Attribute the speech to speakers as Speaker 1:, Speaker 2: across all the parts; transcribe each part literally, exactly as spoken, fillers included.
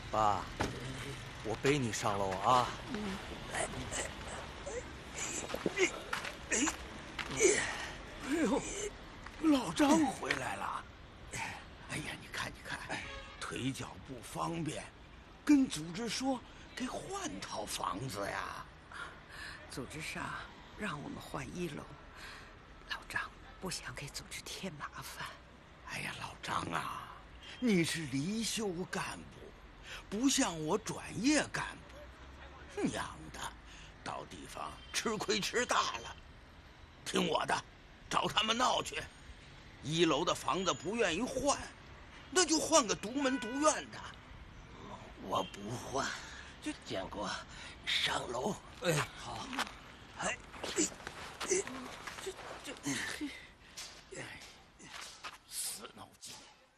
Speaker 1: 爸，我背你上楼啊！嗯，来，
Speaker 2: 哎哎哎！哎呦，老张回来了！哎呀，你看，你看，腿脚不方便，跟组织说给换套房子呀。
Speaker 3: 组织上让我们换一楼，老张不想给组织添麻烦。
Speaker 2: 哎呀，老张啊，你是离休干部，不像我转业干部，娘的，到地方吃亏吃大了。听我的，找他们闹去。一楼的房子不愿意换，那就换个独门独院的。
Speaker 4: 我不换，就建国上楼。
Speaker 1: 哎，好。哎，哎，哎，
Speaker 2: 这这，哎，死脑筋。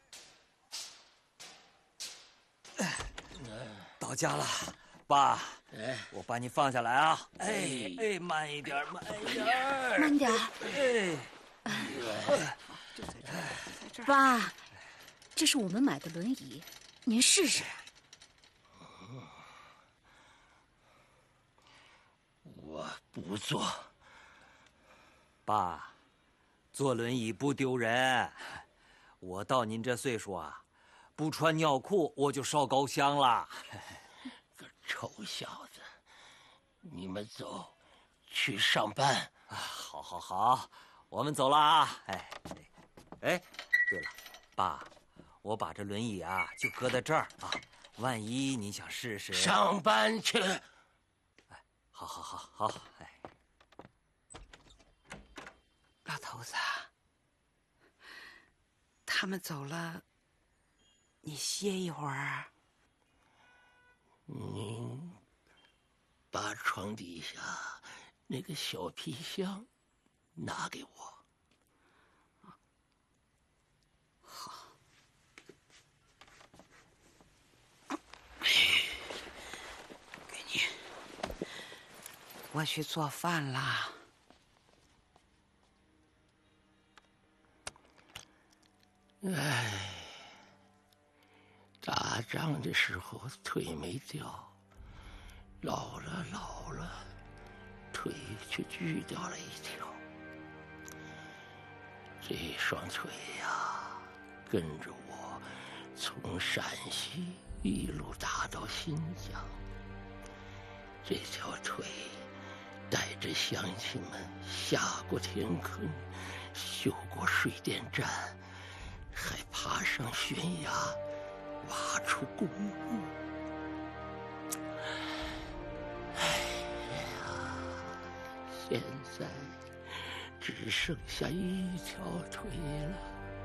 Speaker 1: 到家了，爸。哎，我把你放下来啊！哎哎，慢一点，慢一点，
Speaker 5: 慢点。
Speaker 1: 哎，
Speaker 3: 就在这儿，在这儿。
Speaker 5: 爸，这是我们买的轮椅，您试试。
Speaker 4: 我不坐。
Speaker 1: 爸，坐轮椅不丢人。我到您这岁数啊，不穿尿裤我就烧高香了。
Speaker 4: 个臭小子，你们走，去上班。
Speaker 1: 啊，好，好，好，我们走了啊！哎，哎，对了，爸，我把这轮椅啊就搁在这儿啊，万一你想试试。
Speaker 4: 上班去。
Speaker 1: 哎，好，好，好，好，哎。
Speaker 3: 老头子，他们走了，你歇一会儿。
Speaker 4: 您把床底下那个小皮箱拿给我。
Speaker 3: 好。给你。我去做饭啦。
Speaker 4: 唉，打仗的时候腿没掉，老了老了，腿却锯掉了一条。这双腿呀，跟着我从陕西一路打到新疆。这条腿带着乡亲们下过田坑，修过水电站，还爬上悬崖，挖出公路。哎呀，现在只剩下一条腿了。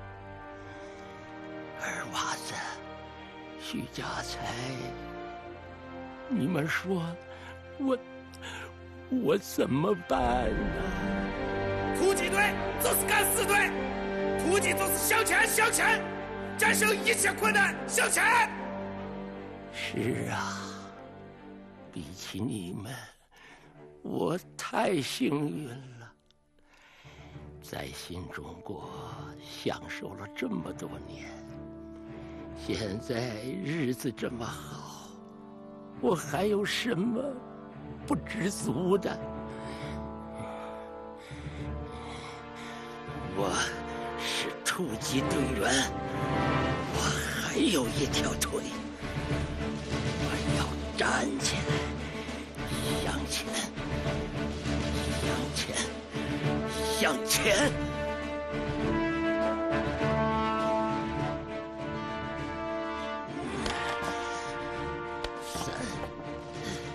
Speaker 4: 二娃子，徐家财，你们说我我怎么办呢？
Speaker 6: 突击队就是敢死队，突击就是向前向前，战胜一切困难向前。
Speaker 4: 是啊，比起你们，我太幸运了，在新中国享受了这么多年，现在日子这么好，我还有什么不知足的？我是突击队员，我还有一条腿，我要站起来，向前，向前，向前。